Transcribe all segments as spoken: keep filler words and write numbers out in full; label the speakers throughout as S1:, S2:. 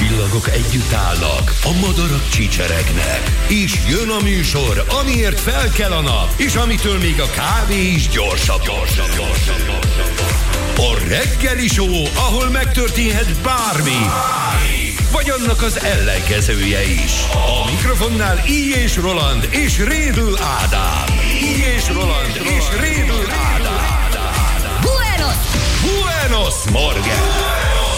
S1: csillagok együtt állnak, a madarak csicseregnek, és jön a műsor, amiért fel kell a nap, és amitől még a kávé is gyorsabb, gyorsabb, gyorsabb, gyorsabb. A reggeli show, ahol megtörténhet bármi, vagy annak az ellenkezője is. A mikrofonnál Így és Roland és Rédl Ádám. Így és Roland és Rédl Ádám.
S2: Buenos!
S1: Buenos Morgen!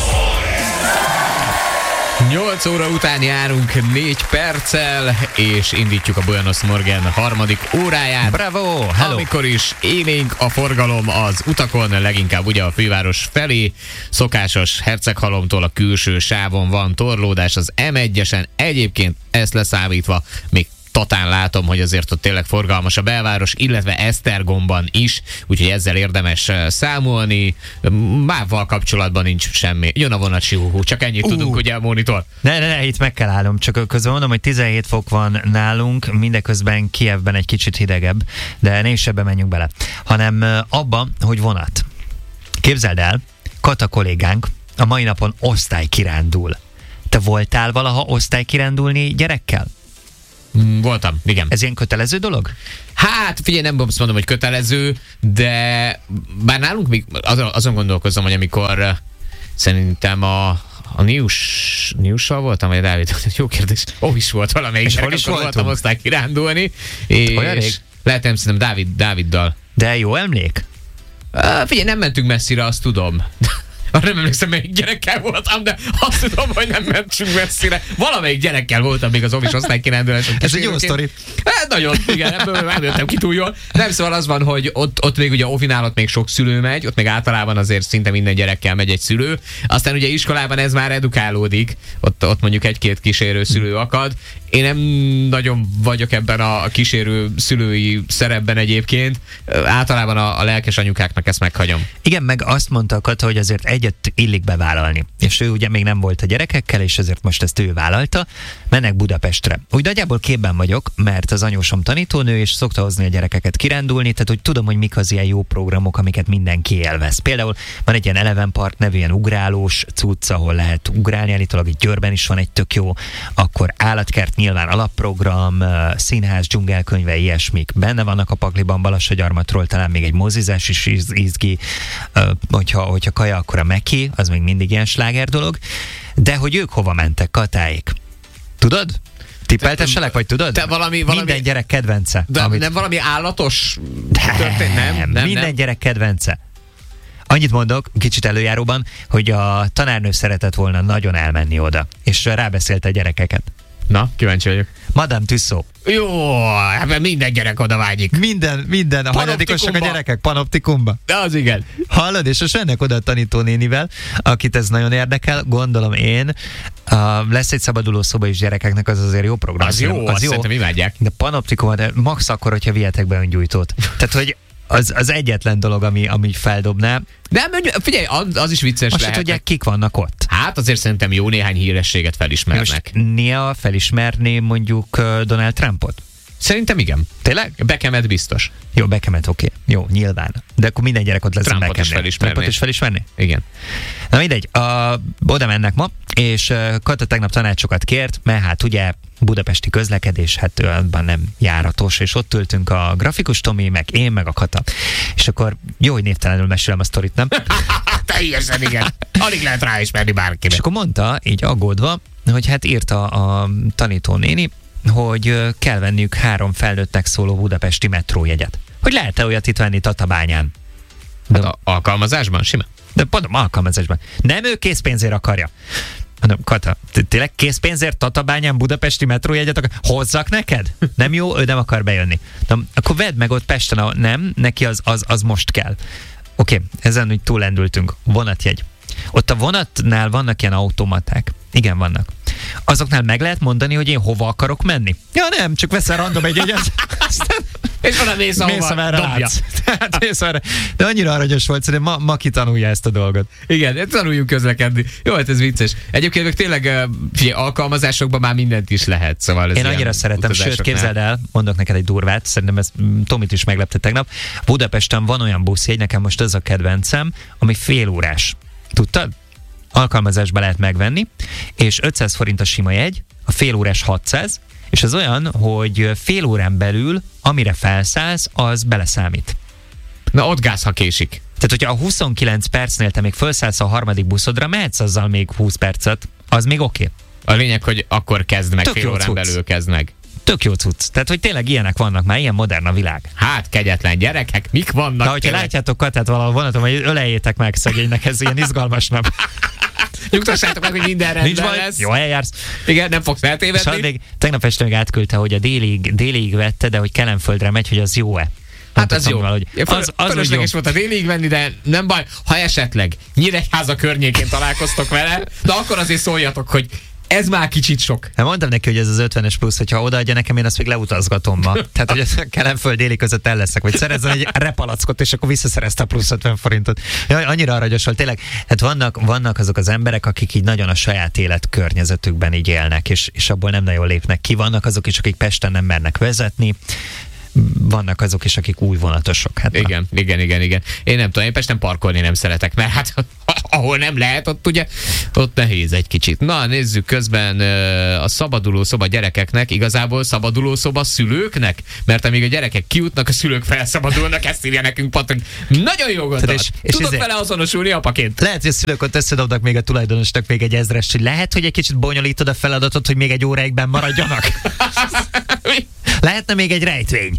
S3: nyolc óra után járunk négy perccel, és indítjuk a Buenos Morgen harmadik óráját.
S4: Bravo! Hello!
S3: Amikor is élénk a forgalom az utakon, leginkább ugye a főváros felé. Szokásos Herceghalomtól a külső sávon van torlódás az em egyesen. Egyébként ezt leszámítva még Tatán látom, hogy azért ott tényleg forgalmas a belváros, illetve Esztergomban is, úgyhogy ezzel érdemes számolni. Mávval kapcsolatban nincs semmi. Jön a vonat, sihuhu, csak ennyit uh. tudunk, ugye a monitor.
S4: Ne, ne, ne, itt meg kell állnom, csak közben mondom, hogy tizenhét fok van nálunk, mindeközben Kijevben egy kicsit hidegebb, de ne is ebbe menjünk bele, hanem abba, hogy vonat. Képzeld el, Kata kollégánk a mai napon osztálykirándul. Te voltál valaha osztálykirándulni gyerekkel?
S3: Voltam, igen.
S4: Ez ilyen kötelező dolog?
S3: Hát, figyelj, nem azt mondom, hogy kötelező, de bár nálunk még azon gondolkozom, hogy amikor uh, szerintem a, a Nius, Niussal voltam, vagy Dávid? Jó kérdés. Ó, is volt valamelyik.
S4: És hol is
S3: voltam osztálykirándulni. És
S4: olyan rég?
S3: lehet, nem szerintem Dávid, Dáviddal.
S4: De jó emlék?
S3: Uh, figyelj, nem mentünk messzire, azt tudom. Arra nem emlékszem, melyik gyerekkel voltam, de azt tudom, hogy nem mentünk messzire. Valamelyik gyerekkel voltam még az ovis osztálykiránduláson.
S4: Ez egy jó sztori.
S3: Hát nagyon, igen, ebből nem jöttem ki túl jól. Nem, szóval az van, hogy ott, ott még ugye ovinál ott még sok szülő megy, ott még általában azért szinte minden gyerekkel megy egy szülő. Aztán ugye iskolában ez már edukálódik, ott, ott mondjuk egy-két kísérő szülő akad. Én nem nagyon vagyok ebben a kísérő szülői szerepben egyébként. Általában a, a lelkes anyukáknak ezt meghagyom.
S4: Igen, meg azt mondta a Kata, hogy azért egyet illik bevállalni. És ő ugye még nem volt a gyerekekkel, és ezért most ezt ő vállalta. Mennek Budapestre. Úgy nagyjából képben vagyok, mert az anyósom tanítónő, és szokta hozni a gyerekeket kirándulni, tehát hogy tudom, hogy mik az ilyen jó programok, amiket mindenki élvez. Például van egy ilyen Eleven Park nevű ilyen ugrálós cucc, ahol lehet ugrálni, állítólag itt Győrben is van egy tök jó, akkor állatkert nyilván alapprogram, színház, dzsungelkönyve, ilyesmik benne vannak a pakliban, Balassagyarmatról talán még egy mozizás is izgi, hogyha, hogyha kaja, akkor a Meki, az még mindig ilyen sláger dolog, de hogy ők hova mentek, Katáék? Tudod? Tippeltesselek, vagy tudod?
S3: Te valami, valami...
S4: Minden gyerek kedvence.
S3: De
S4: amit...
S3: nem valami állatos történt, nem? nem, nem
S4: Minden
S3: nem.
S4: gyerek kedvence. Annyit mondok, kicsit előjáróban, hogy a tanárnő szeretett volna nagyon elmenni oda, és rábeszélte a gyerekeket.
S3: Na, kíváncsi vagyok.
S4: Madame Tussaud.
S3: Jó, hát minden gyerek oda vágyik.
S4: Minden, minden, a hanyadikosok a gyerekek, panoptikumba.
S3: De az igen.
S4: Hallod, és most ennek oda a tanítónénivel, akit ez nagyon érdekel, gondolom én, uh, lesz egy szabaduló szoba is gyerekeknek, az azért jó program.
S3: Az jó, az, az jó. Szerintem imádják.
S4: De panoptikumba, de max akkor, hogyha vihetek be öngyújtót. Tehát, hogy az, az egyetlen dolog, ami, ami feldobná.
S3: De figyelj, az, az is vicces
S4: most
S3: lehet.
S4: Most tudják, kik vannak ott.
S3: Hát azért szerintem jó néhány hírességet felismernek.
S4: Most Nia felismerné mondjuk Donald Trumpot?
S3: Szerintem igen.
S4: Tényleg?
S3: Bekemet biztos.
S4: Jó, Bekemet oké. Okay. Jó, nyilván. De akkor minden gyerek ott lesz a
S3: Trumpot is felismerni.
S4: Trumpot is felismerni?
S3: Igen.
S4: Na mindegy, a, oda mennek ma, és uh, Kata tegnap tanácsokat kért, mert hát ugye budapesti közlekedés, hát abban nem járatos, és ott ültünk a grafikus Tomi, meg én, meg a Kata. És akkor jó, hogy névtelenül mesélem a sztorit, nem?
S3: Teljesen igen. Alig lehet ráismerni bárkibe.
S4: És akkor mondta, így aggódva, hogy hát írta a tanítónéni, hogy kell venniük három felnőttnek szóló budapesti metrójegyet. Hogy lehet-e olyat itt venni Tatabányán?
S3: Hát a alkalmazásban? Simán.
S4: De mondom, alkalmazásban. Nem ő készpénzért akarja. Mondom, Kata, tényleg készpénzért Tatabányán budapesti metrójegyet akar? Hozzak neked? Nem jó, ő nem akar bejönni. Mondom, akkor vedd meg ott Pesten, a... nem, neki az, az, az most kell. Oké, okay, ezen úgy túlendültünk. Vonatjegy. Ott a vonatnál vannak ilyen automaták. Igen, vannak. Azoknál meg lehet mondani, hogy én hova akarok menni? Ja nem, csak veszel random egy jegyet.
S3: És van a mész, ahova dobja.
S4: Tehát mész arra. De annyira aranyos volt, szerintem ma, ma kitanulja ezt a dolgot.
S3: Igen, tanuljunk közlekedni. Jó, hát ez vicces. Egyébként meg tényleg figyelj, alkalmazásokban már mindent is lehet. Szóval ez
S4: én annyira szeretem, sőt, képzeld el, mondok neked egy durvát, szerintem ez Tomit is meglepte tegnap. Budapesten van olyan buszjegy, nekem most ez a kedvencem, ami fél órás. Tudtad? alkalmazásba lehet megvenni, és ötszáz forint a sima jegy, a fél órás hatszáz, és az olyan, hogy fél órán belül, amire felszállsz, az beleszámít.
S3: Na ott gáz, ha késik.
S4: Tehát, hogyha a huszonkilenc percnél te még felszállsz a harmadik buszodra, mehetsz azzal még húsz percet, az még oké.
S3: Okay. A lényeg, hogy akkor kezd meg,
S4: Tök
S3: fél
S4: jó
S3: órán
S4: cucc.
S3: belül kezd meg.
S4: Tök jó cucc. Tehát, hogy tényleg ilyenek vannak már, ilyen modern a világ.
S3: Hát, kegyetlen gyerekek, mik vannak?
S4: De hogyha
S3: tényleg?
S4: látjátok Katát valahol vonatom, hogy öleljétek meg szegénynek, ez ilyen izgalmas nap.
S3: Nyugtassátok meg, hogy minden rendben
S4: Nincs baj,
S3: lesz.
S4: jó eljársz.
S3: Igen, nem fogsz
S4: És
S3: eltévedni.
S4: még tegnap este még átküldte, hogy a délig, délig vette, de hogy Kelenföldre megy, hogy az jó-e.
S3: Hát az jó.
S4: Valahogy.
S3: Az,
S4: Az, az
S3: fölösleges volt a délig venni, de nem baj, ha esetleg Nyíregyháza környékén találkoztok vele, de akkor azért szóljatok, hogy ez már kicsit sok.
S4: Hát mondtam neki, hogy ez az ötvenes plusz, hogyha odaadja nekem, én azt még leutazgatom ma. Tehát, hogy a Kelenföld déli között el leszek, vagy szerezzen egy repalackot, és akkor visszaszerezte a plusz ötven forintot. Ja, annyira aranyos volt, tényleg. Hát vannak, vannak azok az emberek, akik így nagyon a saját élet környezetükben így élnek, és, és abból nem nagyon lépnek ki. Vannak azok is, akik Pesten nem mernek vezetni. Vannak azok is, akik új vonatosok. Hát
S3: igen, na. igen, igen, igen. Én nem tudom, én Pesten parkolni nem szeretek, mert hát ahol nem lehet, ott ugye, ott nehéz egy kicsit. Na, nézzük közben a szabaduló szoba gyerekeknek, igazából szabaduló szoba szülőknek, mert amíg a gyerekek kijutnak, a szülők felszabadulnak, ezt írja nekünk Patrik. Nagyon jó gondolat. És, és Tudok ezért... vele azonosulni apaként.
S4: Lehet, hogy a szülők ott összedobnak még a tulajdonosnak még egy ezrest, hogy lehet, hogy egy kicsit bonyolítod a feladatot, hogy még egy óráig benn maradjanak. Lehetne még egy rejtvény.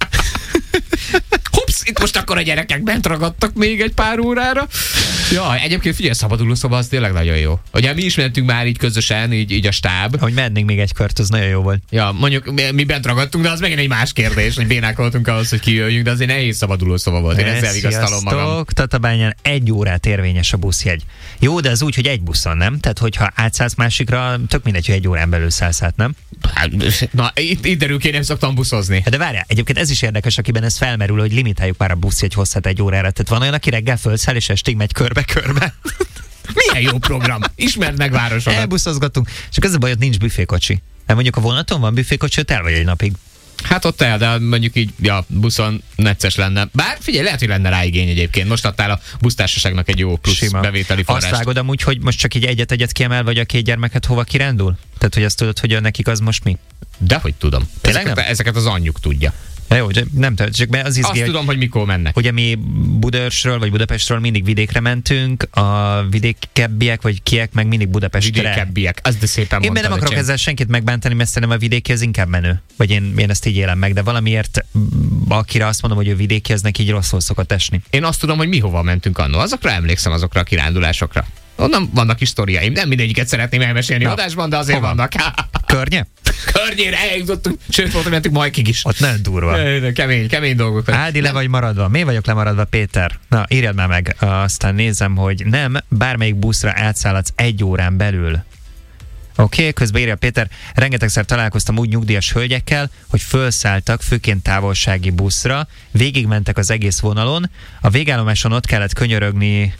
S3: Hups, itt most akkor a gyerekek bent ragadtak még egy pár órára. Ja, egyébként figyelj, szabaduló szoba az tényleg nagyon jó. Ugye mi is mentünk már így közösen, így, így a stáb.
S4: Hogy mennénk még egy kört, az nagyon jó volt.
S3: Ja, mondjuk mi bent ragadtunk, de az megint egy más kérdés, hogy bénákoltunk ahhoz, hogy kijöjjünk, de azért nehéz szabaduló szoba volt. Én ezzel vigasztalom magam.
S4: Tatabányán egy órát érvényes a buszjegy. Jó, de az úgy, hogy egy buszon, nem? Tehát, hogyha átszállsz másikra, tök mindegy, hogy egy órán belül szállsz át, nem?
S3: Na, itt, itt derül ki, én nem szoktam buszozni.
S4: De várjál, egyébként ez is érdekes, akiben ez felmerül, hogy limitáljuk már a buszjegy hosszát egy órára. Tehát van olyan, aki reggel fölszáll, és estig megy körbe-körbe.
S3: Milyen jó program. Ismerd meg városodat.
S4: Elbuszozgatunk, csak ez a baj, hogy nincs büfékocsi. Nem mondjuk a vonaton van büfékocsi, ott el vagy egy napig.
S3: Hát ott el, de mondjuk így, ja, buszon necces lenne. Bár figyelj, lehet, hogy lenne rá igény egyébként. Most adtál a busztársaságnak egy jó plusz Sima. bevételi forrást.
S4: Azt vágod amúgy, hogy most csak így egyet-egyet kiemel, vagy a két gyermeket hova kirándul? Tehát, hogy azt tudod, hogy nekik az most mi?
S3: Dehogy tudom. Ezeket, ezeket az anyjuk tudja.
S4: Ja, jó, nem tudom, csak az izgi,
S3: Azt
S4: hogy,
S3: tudom, hogy mikor mennek.
S4: Ugye mi Budaörsről vagy Budapestről mindig vidékre mentünk, a vidékebbiek vagy kiek meg mindig Budapestre.
S3: Vidékebbiek, az de szépen
S4: Én nem akarok ezzel senkit megbántani, mert szerintem a vidéki az inkább menő. Vagy én, én ezt így élem meg, de valamiért akire azt mondom, hogy a vidéki, az neki így rosszul szokott esni.
S3: Én azt tudom, hogy mi hova mentünk annó. Azokra emlékszem, azokra a kirándulásokra. Onnan vannak historiaim. Nem mindegyiket szeretném elmesélni
S4: Na,
S3: adásban, de azért
S4: hova?
S3: vannak.
S4: Környe?
S3: Környére eljutottunk, sőt, voltam, mentünk Majkig is.
S4: Ott nem durva.
S3: Kemény, kemény dolgok.
S4: Ádi, le vagy maradva. Mi vagyok lemaradva, Péter? Na, írjad már meg. Aztán nézem, hogy nem, bármelyik buszra átszállhatsz egy órán belül. Oké, okay, közben írja Péter, rengetegszer találkoztam úgy nyugdíjas hölgyekkel, hogy felszálltak főként távolsági buszra, végigmentek az egész vonalon, a végállomáson ott kellett könyörögni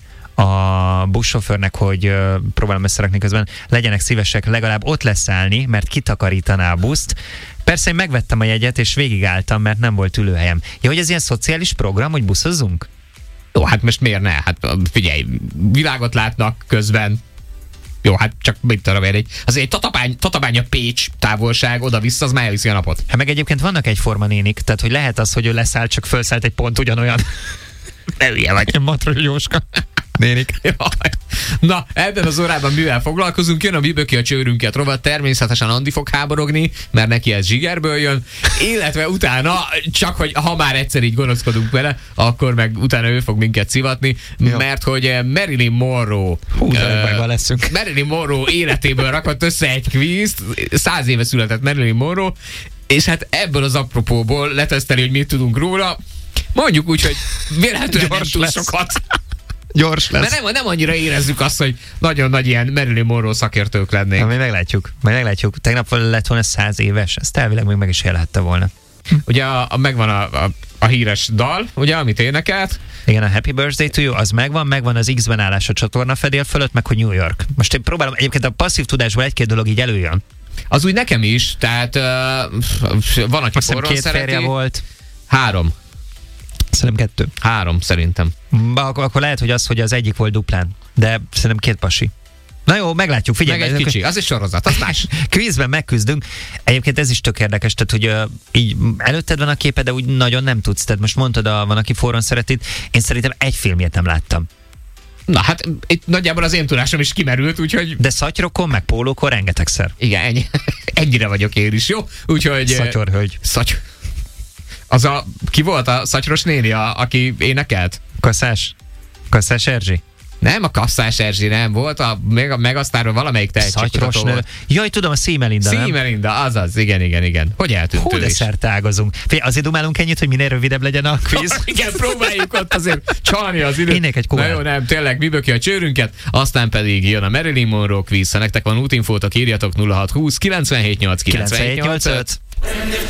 S4: a buszsofőrnek, hogy uh, próbálom összerakni közben, legyenek szívesek legalább ott leszállni, mert kitakarítaná a buszt. Persze én megvettem a jegyet, és végigálltam, mert nem volt ülőhelyem. Ja, hogy ez ilyen szociális program, hogy buszozzunk?
S3: Jó, hát most miért ne? Hát figyelj, világot látnak közben. Jó, hát csak mit tudom én, azért egy tatabány, tatabánya Pécs távolság, oda-vissza, az már elviszi a napot.
S4: Hát meg egyébként vannak egyforma nénik, tehát hogy lehet az, hogy ő leszáll, csak felszállt egy pont ugyanolyan.
S3: Ne hülye vagy.
S4: Matról Jóska. Nénik.
S3: Na, ebben az órában mivel foglalkozunk? Jön a Biböki a csőrünket rovat, természetesen Andi fog háborogni, mert neki ez zsigerből jön, illetve utána, csak hogy ha már egyszer így gonoszkodunk vele, akkor meg utána ő fog minket szivatni, jó. Mert hogy Marilyn Monroe
S4: Hú, uh, leszünk.
S3: Marilyn Monroe életéből rakott össze egy kvízt, száz éve született Marilyn Monroe, és hát ebből az apropóból leteszteli, hogy mit tudunk róla, mondjuk úgy, hogy vélhetően nem túl sokat.
S4: Gyors lesz.
S3: De nem, nem annyira érezzük azt, hogy nagyon nagy ilyen Marilyn Monroe szakértők lennénk.
S4: Majd meglátjuk, majd meglátjuk. Tegnap lett volna száz éves, ezt elvileg még meg is élhette volna.
S3: Ugye a, a, megvan a, a, a híres dal, ugye, amit énekelt.
S4: Igen, a Happy Birthday to You, az megvan, megvan az X-ben állás a csatorna fedél fölött, meg hogy New York. Most én próbálom, egyébként a passzív tudásból egy-két dolog így előjön.
S3: Az úgy nekem is, tehát uh, van, aki
S4: porron két szereti. Férje volt.
S3: Három.
S4: Szerintem kettő.
S3: Három, szerintem.
S4: Ba, akkor, akkor lehet, hogy az, hogy az egyik volt duplán. De szerintem két pasi. Na jó, meglátjuk, figyelj.
S3: Meg egy kicsi, az egy sorozat, az más.
S4: Kvízben megküzdünk. Egyébként ez is tök érdekes, tehát hogy uh, így előtted van a képe, de úgy nagyon nem tudsz. Tehát most mondtad, a, van, aki forron szeretít. Én szerintem egy filmjét nem láttam.
S3: Na hát itt nagyjából az én tudásom is kimerült, úgyhogy...
S4: De szatyrokon, meg pólókon rengetegszer.
S3: Igen, ennyi. Ennyire vagyok én is, jó? Úgyhogy...
S4: Szatyorhölgy.
S3: Szaty... Az a... Ki volt a szatyros néni, a, aki énekelt?
S4: Kasszás? Kasszás Erzsi?
S3: Nem, a Kasszás Erzsi nem volt, a, meg, a Megasztárról valamelyik tehetségkutató volt.
S4: Jaj, tudom, a Szímelinda, nem?
S3: Szímelinda, azaz, igen, igen, igen. Hogy eltűnt
S4: Hú,
S3: ő
S4: de
S3: is?
S4: szertágazunk. Figyelj, azért dumálunk ennyit, hogy minél rövidebb legyen a kvíz.
S3: Igen, próbáljuk ott azért csalni az időt.
S4: Ének egy
S3: Na
S4: kóvát.
S3: jó, nem, tényleg, mi böki a csőrünket, aztán pedig jön a Marilyn Monroe kvíz. Ha nektek van útinfótok, írjatok nulla hat húsz kilencvenhét nyolc kilencvenhét nyolc öt.